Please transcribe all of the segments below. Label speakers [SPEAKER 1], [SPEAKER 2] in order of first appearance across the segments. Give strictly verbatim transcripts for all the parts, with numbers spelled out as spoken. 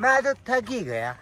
[SPEAKER 1] मैं तो थक ही गया।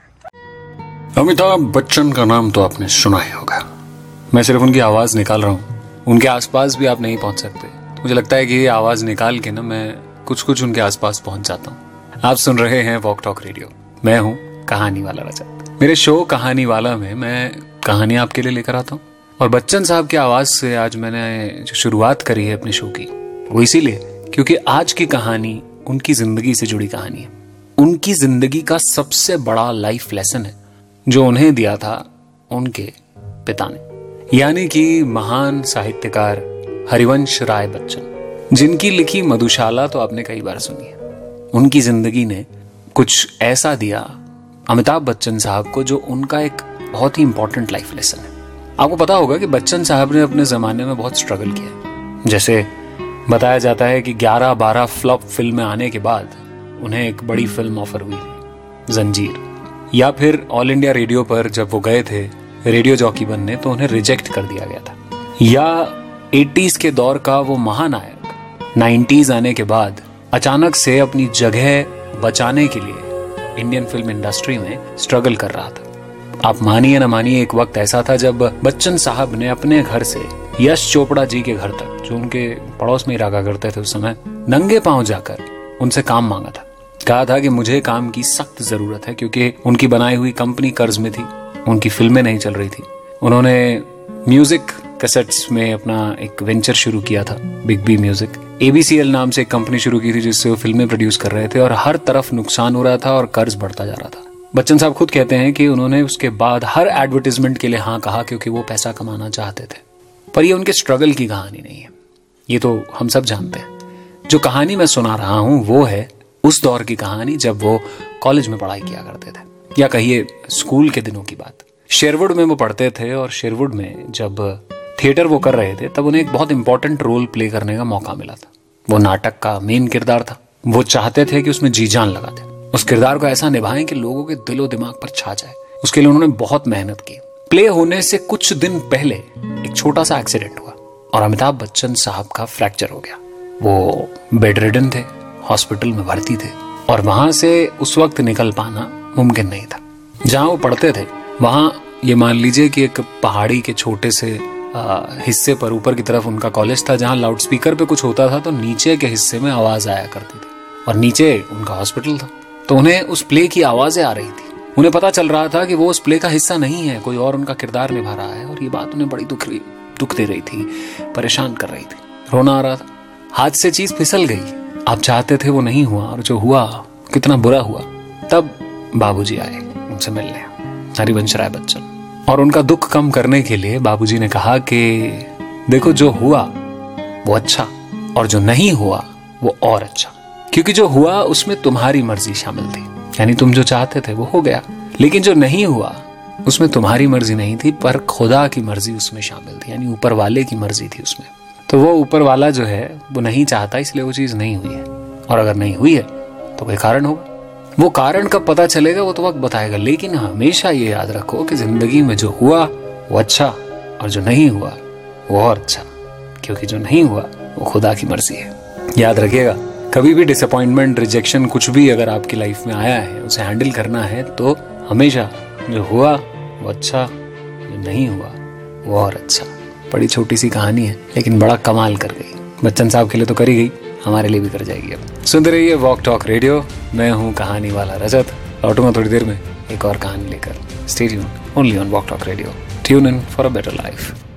[SPEAKER 2] अमिताभ बच्चन का नाम तो आपने सुना ही होगा। मैं सिर्फ उनकी आवाज निकाल रहा हूँ, उनके आसपास भी आप नहीं पहुंच सकते। तो मुझे लगता है कि ये आवाज निकाल के ना मैं कुछ कुछ उनके आसपास पहुंच जाता हूँ। आप सुन रहे हैं वॉक टॉक रेडियो, मैं हूँ कहानी वाला रजत। मेरे शो कहानी वाला में मैं कहानी आपके लिए लेकर आता हूँ, और बच्चन साहब की आवाज से आज मैंने जो शुरुआत करी है अपने शो की, वो इसीलिए क्योंकि आज की कहानी उनकी जिंदगी से जुड़ी कहानी है। उनकी जिंदगी का सबसे बड़ा लाइफ लेसन है जो उन्हें दिया था उनके पिता ने, यानी कि महान साहित्यकार हरिवंश राय बच्चन, जिनकी लिखी मधुशाला तो आपने कई बार सुनी है। उनकी जिंदगी ने कुछ ऐसा दिया अमिताभ बच्चन साहब को जो उनका एक बहुत ही इंपॉर्टेंट लाइफ लेसन है। आपको पता होगा कि बच्चन साहब ने अपने जमाने में बहुत स्ट्रगल किया है। जैसे बताया जाता है कि ग्यारह बारह फ्लॉप फिल्में आने के बाद उन्हें एक बड़ी फिल्म ऑफर हुई, जंजीर। या फिर ऑल इंडिया रेडियो पर जब वो गए थे रेडियो जॉकी बनने, तो उन्हें रिजेक्ट कर दिया गया था। या एटीज़ के दौर का वो महानायक नाइंटीज़ आने के बाद अचानक से अपनी जगह बचाने के लिए इंडियन फिल्म इंडस्ट्री में स्ट्रगल कर रहा था। आप मानिए ना मानिए, एक वक्त ऐसा था जब बच्चन साहब ने अपने घर से यश चोपड़ा जी के घर तक, जो उनके पड़ोस में ही रहा करते थे उस समय, नंगे पांव जाकर उनसे काम मांगा था। कहा था कि मुझे काम की सख्त जरूरत है, क्योंकि उनकी बनाई हुई कंपनी कर्ज में थी, उनकी फिल्में नहीं चल रही थी। उन्होंने म्यूजिक कैसेट्स में अपना एक वेंचर शुरू किया था, बिग बी म्यूजिक। एबीसीएल नाम से एक कंपनी शुरू की थी जिससे वो फिल्में प्रोड्यूस कर रहे थे, और हर तरफ नुकसान हो रहा था और कर्ज बढ़ता जा रहा था। बच्चन साहब खुद कहते हैं कि उन्होंने उसके बाद हर एडवर्टाइजमेंट के लिए हाँ कहा, क्योंकि वो पैसा कमाना चाहते थे। पर ये उनके स्ट्रगल की कहानी नहीं है, ये तो हम सब जानते हैं। जो कहानी मैं सुना रहा हूं वो है उस दौर की कहानी जब वो कॉलेज में पढ़ाई किया करते थे, या कहिए स्कूल के दिनों की बात। शेरवुड में वो पढ़ते थे, और शेरवुड में जब थिएटर वो कर रहे थे तब उन्हें एक बहुत इंपॉर्टेंट रोल प्ले करने का मौका मिला था। वो नाटक का मेन किरदार था। वो चाहते थे कि उसमें जी जान लगा दें, उस किरदार को ऐसा निभाएं कि लोगों के दिलो दिमाग पर छा जाए। उसके लिए उन्होंने बहुत मेहनत की। प्ले होने से कुछ दिन पहले एक छोटा सा एक्सीडेंट हुआ और अमिताभ बच्चन साहब का फ्रैक्चर हो गया। वो बेड रिडन थे, हॉस्पिटल में भर्ती थे, और वहां से उस वक्त निकल पाना मुमकिन नहीं था। जहां वो पढ़ते थे वहां ये मान लीजिए कि एक पहाड़ी के छोटे से आ, हिस्से पर ऊपर की तरफ उनका कॉलेज था, जहां लाउड स्पीकर पे कुछ होता था तो नीचे के हिस्से में आवाज आया करती थी, और नीचे उनका हॉस्पिटल था। तो उन्हें उस प्ले की आवाजें आ रही थी। उन्हें पता चल रहा था कि वो उस प्ले का हिस्सा नहीं है, कोई और उनका किरदार निभा रहा है, और ये बात उन्हें बड़ी दुख रही दुख दे रही थी, परेशान कर रही थी। रोना आ रहा था। हाथ से चीज फिसल गई। आप चाहते थे वो नहीं हुआ, और जो हुआ कितना बुरा हुआ। तब बाबूजी आए उनसे मिलने, हरिवंश राय बच्चन, और उनका दुख कम करने के लिए बाबूजी ने कहा कि देखो, जो हुआ वो अच्छा, और जो नहीं हुआ वो और अच्छा, क्योंकि जो हुआ उसमें तुम्हारी मर्जी शामिल थी। यानी तुम जो चाहते थे वो हो गया, लेकिन जो नहीं हुआ उसमें तुम्हारी मर्जी नहीं थी, पर खुदा की मर्जी उसमें शामिल थी, यानी ऊपर वाले की मर्जी थी उसमें। तो वो ऊपर वाला जो है वो नहीं चाहता, इसलिए वो चीज नहीं हुई है। और अगर नहीं हुई है तो कोई कारण होगा। वो कारण कब पता चलेगा वो तो वक्त बताएगा, लेकिन हमेशा ये याद रखो कि जिंदगी में जो हुआ वो अच्छा, और जो नहीं हुआ वो और अच्छा, क्योंकि जो नहीं हुआ वो खुदा की मर्जी है। याद रखिएगा, कभी भी डिसअपॉइंटमेंट, रिजेक्शन, कुछ भी अगर आपकी लाइफ में आया है, उसे हैंडल करना है तो हमेशा जो हुआ वो अच्छा, जो नहीं हुआ वो और अच्छा। बड़ी छोटी सी कहानी है, लेकिन बड़ा कमाल कर गई। बच्चन साहब के लिए तो करी गई, हमारे लिए भी कर जाएगी। अब सुनते रहिए वॉक टॉक रेडियो, मैं हूँ कहानी वाला रजत। लौटूंगा थोड़ी देर में एक और कहानी लेकर। Stay tuned only on walk talk radio. Tune in for a better life.